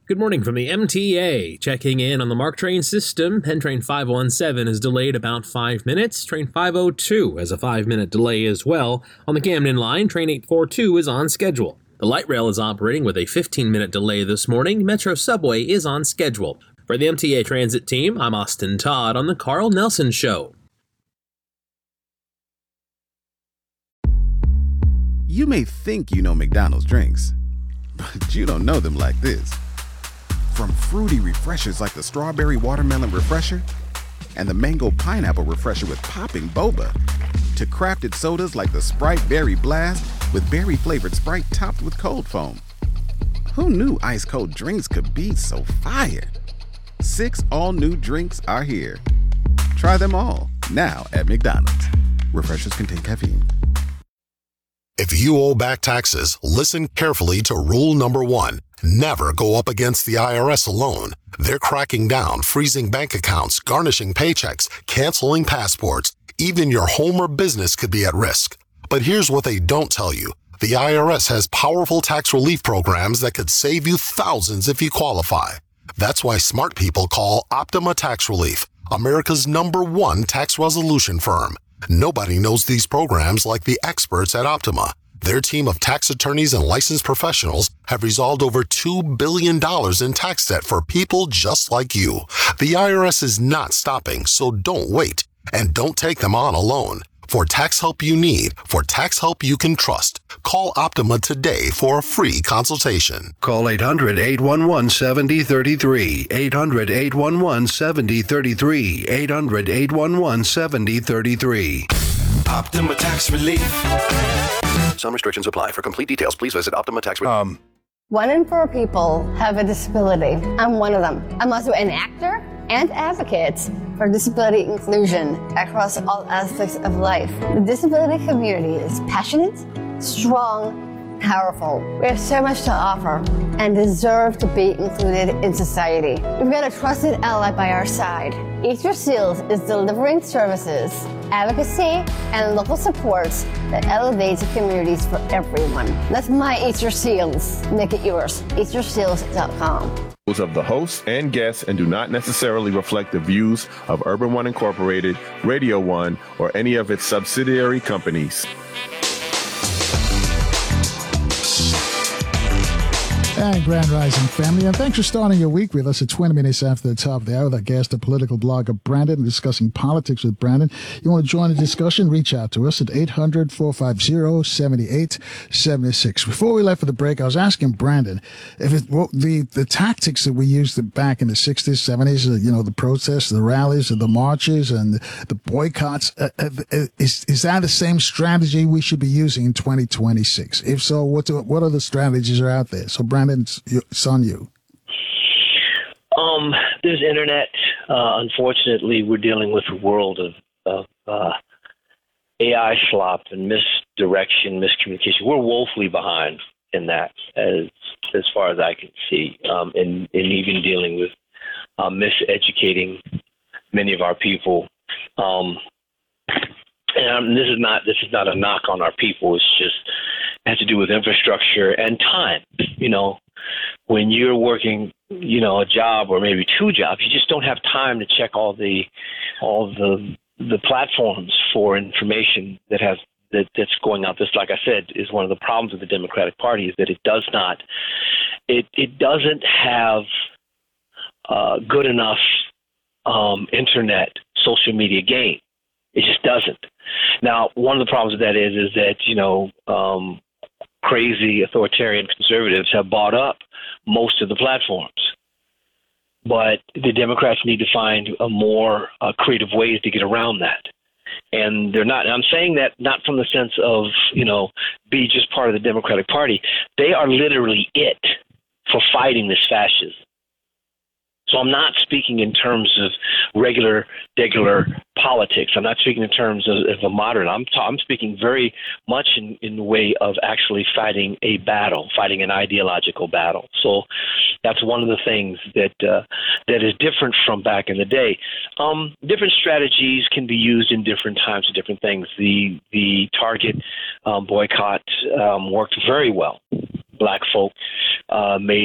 Good morning from the MTA. Checking in on the MARC train system. Penn Train 517 is delayed about 5 minutes. Train 502 has a 5-minute delay as well. On the Camden line, Train 842 is on schedule. The light rail is operating with a 15-minute delay this morning. Metro Subway is on schedule. For the MTA Transit team, I'm Austin Todd on the Carl Nelson Show. You may think you know McDonald's drinks, but you don't know them like this. From fruity refreshers like the Strawberry Watermelon Refresher and the Mango Pineapple Refresher with popping boba, to crafted sodas like the Sprite Berry Blast with berry-flavored Sprite topped with cold foam. Who knew ice-cold drinks could be so fire? 6 all-new drinks are here. Try them all, now at McDonald's. Refreshers contain caffeine. If you owe back taxes, listen carefully to rule number 1. Never go up against the IRS alone. They're cracking down, freezing bank accounts, garnishing paychecks, canceling passports. Even your home or business could be at risk. But here's what they don't tell you. The IRS has powerful tax relief programs that could save you thousands if you qualify. That's why smart people call Optima Tax Relief, America's #1 tax resolution firm. Nobody knows these programs like the experts at Optima. Their team of tax attorneys and licensed professionals have resolved over $2 billion in tax debt for people just like you. The IRS is not stopping, so don't wait. And don't take them on alone. For tax help you need, for tax help you can trust, call Optima today for a free consultation. Call 800-811-7033, 800-811-7033, 800-811-7033. Optima Tax Relief. Some restrictions apply. For complete details, please visit Optima Tax Relief. 1 in 4 people have a disability. I'm one of them. I'm also an actor and advocate for disability inclusion across all aspects of life. The disability community is passionate, strong, powerful. We have so much to offer and deserve to be included in society. We've got a trusted ally by our side. Eat Your Seals is delivering services, advocacy, and local supports that elevates communities for everyone. Let my Eat Your Seals make it yours. EatYourSeals.com. Of the hosts and guests and do not necessarily reflect the views of Urban One Incorporated, Radio One, or any of its subsidiary companies. And Grand Rising family, and thanks for starting your week with us at 20 minutes after the top of the hour. That guest, the political blogger Brandon, discussing politics with Brandon. You want to join the discussion? Reach out to us at 800-450-7876. Before we left for the break, I was asking Brandon if the tactics that we used back in the 60s, 70s, the protests, the rallies, the marches, and the boycotts, is that the same strategy we should be using in 2026? If so, what are the strategies are out there? So Brandon, it's on you. There's internet. Unfortunately, we're dealing with a world of AI slop and misdirection, miscommunication. We're woefully behind in that, as far as I can see, in even dealing with miseducating many of our people. And this is not a knock on our people. It's just has to do with infrastructure and time. When you're working, a job or maybe 2 jobs, you just don't have time to check all the platforms for information that's going out. This, like I said, is one of the problems with the Democratic Party, is that it doesn't have good enough internet social media game. It just doesn't. Now, one of the problems with that is that crazy authoritarian conservatives have bought up most of the platforms. But the Democrats need to find a more creative ways to get around that. And they're not. And I'm saying that not from the sense of, be just part of the Democratic Party. They are literally it for fighting this fascism. So I'm not speaking in terms of regular politics. I'm not speaking in terms of a moderate. I'm speaking very much in the way of actually fighting a battle, fighting an ideological battle. So that's one of the things that is different from back in the day. Different strategies can be used in different times of different things. The Target boycott worked very well. Black folk made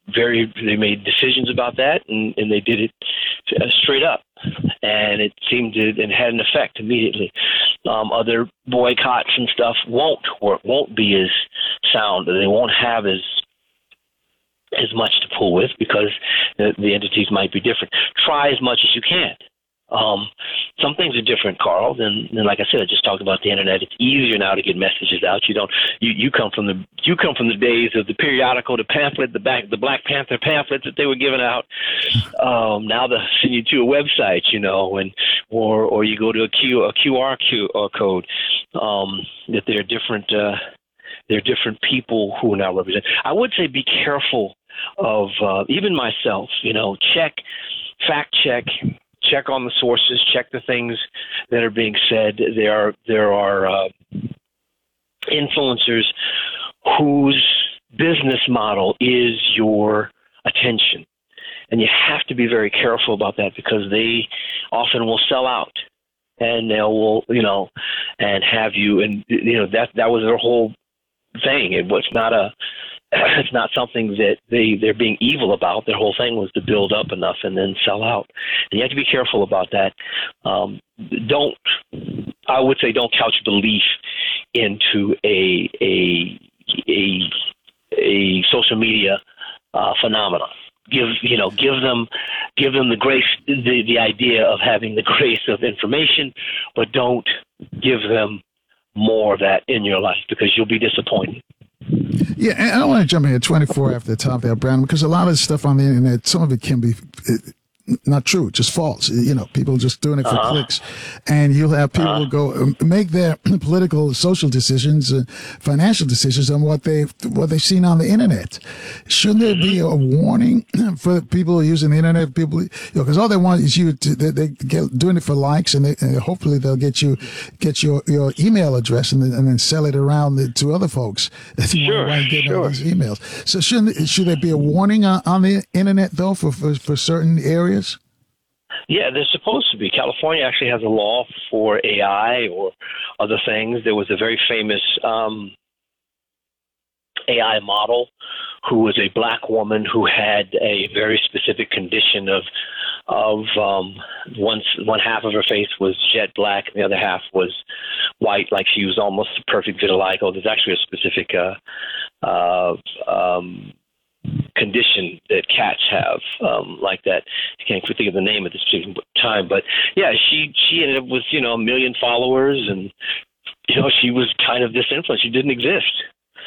they made decisions about that, and they did it straight up, and it seemed to and had an effect immediately. Other boycotts and stuff won't work, won't be as sound. They won't have as much to pull with because the entities might be different. Try as much as you can. Some things are different, Carl, than like I said, I just talked about the internet. It's easier now to get messages out. You come from the days of the periodical, the pamphlet, the Black Panther pamphlets that they were giving out. Now they send you to a website, or you go to a QR code. That there are different people who are now represented. I would say be careful of even myself. Fact check on the sources, check the things that are being said. There are influencers whose business model is your attention. And you have to be very careful about that because they often will sell out and they will, and have you. And, that was their whole thing. It's not something that they're being evil about. Their whole thing was to build up enough and then sell out. And you have to be careful about that. Don't couch belief into a social media phenomenon. Give them the grace, the idea of having the grace of information, but don't give them more of that in your life because you'll be disappointed. Yeah, and I don't want to jump in at 24 after the top there, Brandon, because a lot of stuff on the internet, some of it can be not true, just false. People just doing it for clicks. And you'll have people go make their political, social decisions, financial decisions on what they've seen on the internet. Shouldn't there be a warning for people who are using the internet? People, because all they want is they get doing it for likes, and hopefully they'll get your email address and then sell it around to other folks. Sure. All these emails. So should there be a warning on the internet though for certain areas? Yeah, there's supposed to be. California actually has a law for AI or other things. There was a very famous AI model who was a black woman who had a very specific condition of one half of her face was jet black and the other half was white, like she was almost a perfect vitiligo. There's actually a specific condition that cats have like that. I can't think of the name at this time, but yeah, she ended up with a million followers, and she was kind of this influence. She didn't exist.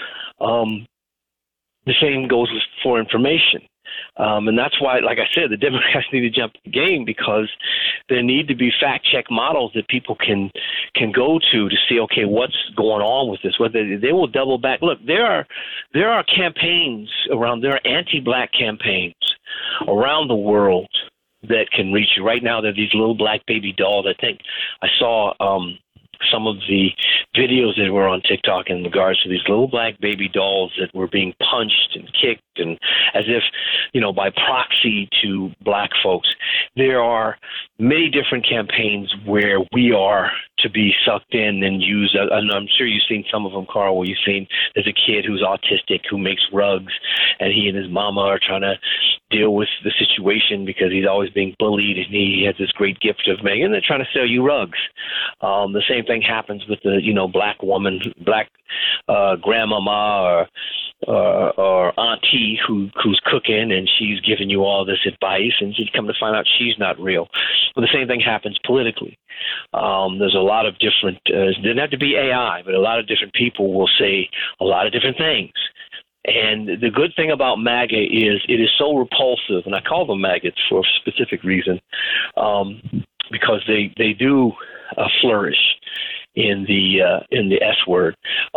The same goes for information. And that's why, like I said, the Democrats need to jump the game because there need to be fact-check models that people can go to see, okay, what's going on with this. Whether they will double back. Look, there are campaigns around. There are anti-black campaigns around the world that can reach you. Right now, there are these little black baby dolls. I think I saw some of the videos that were on TikTok in regards to these little black baby dolls that were being punched and kicked, and as if, by proxy to black folks. There are many different campaigns where we are to be sucked in and used. And I'm sure you've seen some of them, Carl, where you've seen there's a kid who's autistic who makes rugs, and he and his mama are trying to deal with the situation because he's always being bullied, and he has this great gift of making, and they're trying to sell you rugs. The same thing happens with the, black woman, black grandmama or auntie who's cooking, and she's giving you all this advice, and you come to find out she's not real. Well, the same thing happens politically. There's a lot of different, it doesn't have to be AI, but a lot of different people will say a lot of different things. And the good thing about MAGA is it is so repulsive, and I call them maggots for a specific reason, because they do flourish in the S word.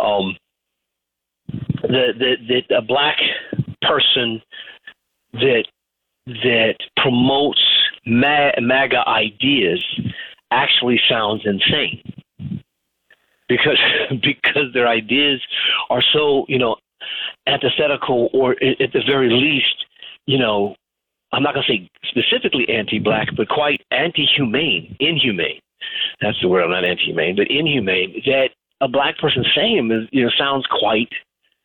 That a black person that promotes MAGA ideas actually sounds insane because their ideas are so antithetical, or at the very least, I'm not going to say specifically anti-black, but quite inhumane. That's the word. I'm not anti-humane, but inhumane. That a black person saying is, sounds quite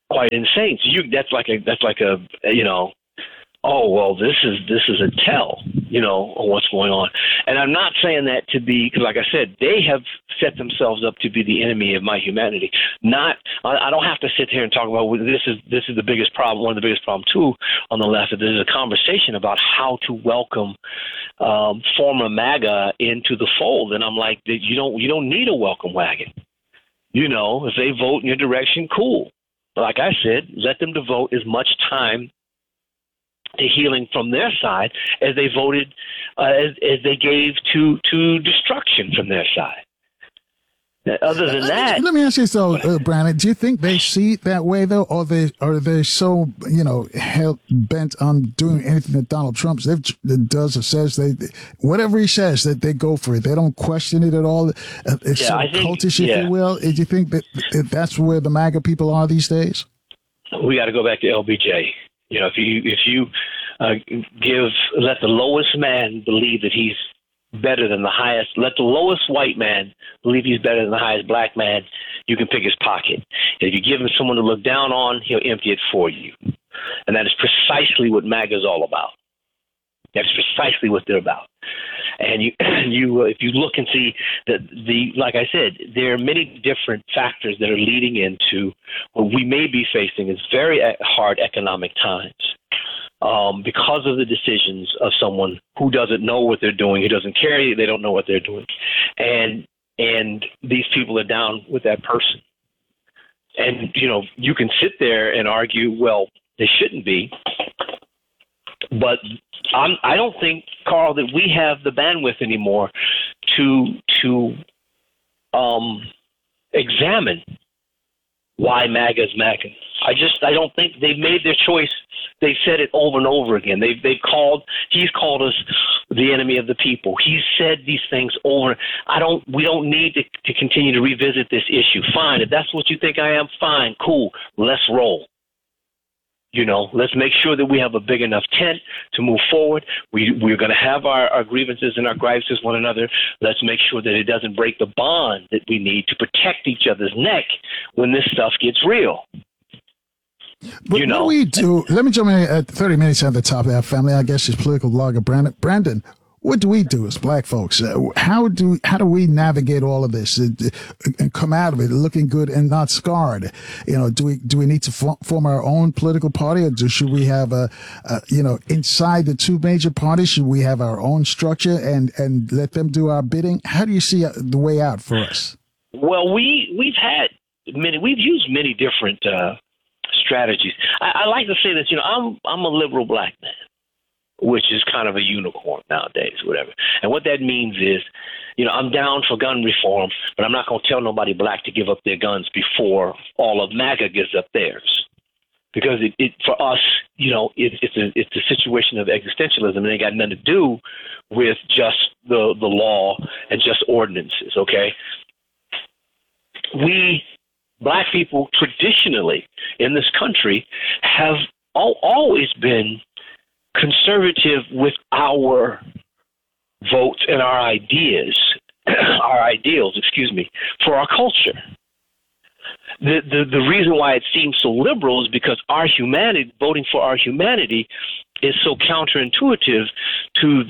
quite insane. So that's like a you know, oh well, this is a tell, you know, of what's going on. And I'm not saying that to be, because like I said, they have set themselves up to be the enemy of my humanity. I don't have to sit here and talk about this is the biggest problem. One of the biggest problems too on the left. There's a conversation about how to welcome former MAGA into the fold, and I'm like, you don't need a welcome wagon. You know, if they vote in your direction, cool. But like I said, let them devote as much time to healing from their side as they voted, as they gave to destruction from their side. Other than that, let me ask you so, Brandon. Do you think they see it that way though, or are they so hell bent on doing anything that Donald Trump does or says? Whatever he says, that they go for it. They don't question it at all. It's so cultish, if you will. Do you think that that's where the MAGA people are these days? We got to go back to LBJ. You know, if you let the lowest man believe that he's better than the highest, let the lowest white man believe he's better than the highest black man, you can pick his pocket. If you give him someone to look down on, he'll empty it for you. And that is precisely what MAGA is all about. That's precisely what they're about. And if you look and see that like I said, there are many different factors that are leading into what we may be facing is very hard economic times. Because of the decisions of someone who doesn't know what they're doing, who doesn't care, they don't know what they're doing. And these people are down with that person. And, you can sit there and argue, well, they shouldn't be. But I don't think, Carl, that we have the bandwidth anymore to examine why MAGA is MAGA. I don't think they've made their choice. They've said it over and over again. He's called us the enemy of the people. He's said these things over. We don't need to continue to revisit this issue. Fine. If that's what you think I am, fine, cool. Let's roll. Let's make sure that we have a big enough tent to move forward. We're going to have our grievances and our gripes with one another. Let's make sure that it doesn't break the bond that we need to protect each other's neck when this stuff gets real. But what do we do? Let me jump in at 30 minutes at the top of that family. I guess is political blogger Brandon. What do we do as black folks? How do we navigate all of this and come out of it looking good and not scarred? Do we need to form our own political party, or should we have inside the two major parties? Should we have our own structure and let them do our bidding? How do you see the way out for us? Well, we've used many different strategies. I like to say this. I'm a liberal black man, which is kind of a unicorn nowadays, whatever. And what that means is, I'm down for gun reform, but I'm not going to tell nobody black to give up their guns before all of MAGA gives up theirs. Because it for us, it's a situation of existentialism, and it got nothing to do with just the law and just ordinances, okay? We, black people, traditionally in this country have always been conservative with our votes and our ideals, for our culture. The reason why it seems so liberal is because voting for our humanity is so counterintuitive to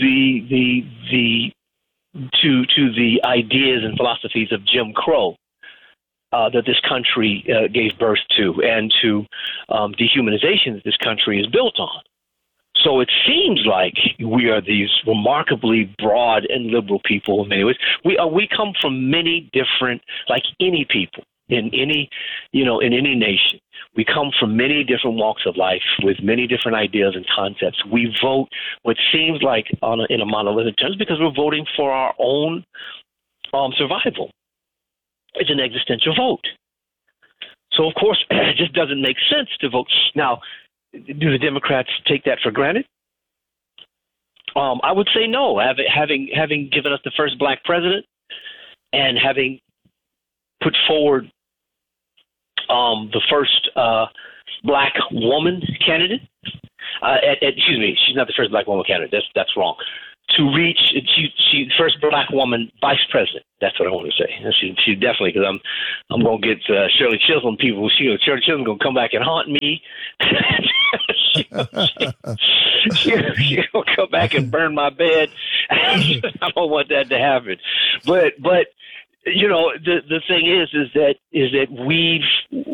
the ideas and philosophies of Jim Crow that this country gave birth to, and to dehumanization that this country is built on. So it seems like we are these remarkably broad and liberal people in many ways. We come from many different, like any people in any nation. We come from many different walks of life with many different ideas and concepts. We vote what seems like in a monolithic terms because we're voting for our own survival. It's an existential vote. So, of course, it just doesn't make sense to vote. Now, do the Democrats take that for granted? I would say no. Having given us the first black president and having put forward the first black woman candidate, excuse me, she's not the first black woman candidate. That's wrong. to reach. She first black woman vice president. That's what I want to say. And she definitely, because I'm gonna get Shirley Chisholm people. Shirley Chisholm gonna come back and haunt me. She'll come back and burn my bed. I don't want that to happen. But the thing is that we've